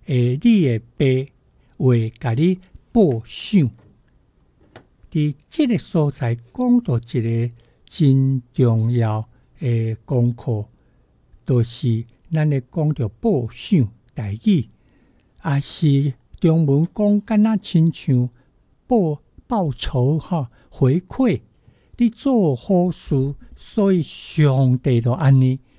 你的爸会甲你报赏。伫这个所在讲到一个真重要的功课，就是咱咧讲到报赏台语，也是中文讲敢若亲像报酬回馈。你做好事，所以上帝就安尼